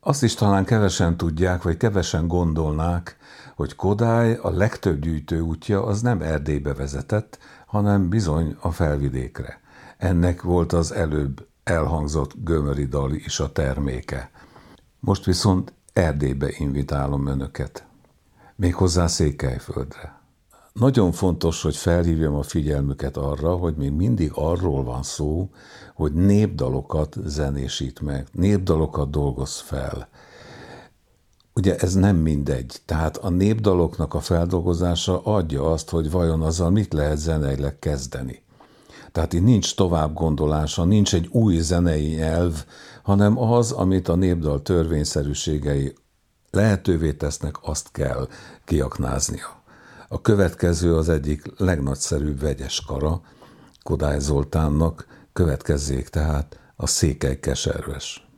Azt is talán kevesen tudják, vagy kevesen gondolnák, hogy Kodály a legtöbb gyűjtőútja az nem Erdélybe vezetett, hanem bizony a Felvidékre. Ennek volt az előbb elhangzott gömöri dal is a terméke. Most viszont Erdélybe invitálom önöket. Méghozzá Székelyföldre. Nagyon fontos, hogy felhívjam a figyelmüket arra, hogy még mindig arról van szó, hogy népdalokat zenésít meg, népdalokat dolgoz fel. Ugye ez nem mindegy, tehát a népdaloknak a feldolgozása adja azt, hogy vajon azzal mit lehet zeneileg kezdeni. Tehát itt nincs tovább gondolása, nincs egy új zenei nyelv, hanem az, amit a népdal törvényszerűségei lehetővé tesznek, azt kell kiaknáznia. A következő az egyik legnagyszerűbb vegyes kara, Kodály Zoltánnak, következzék tehát a Székely Keserves.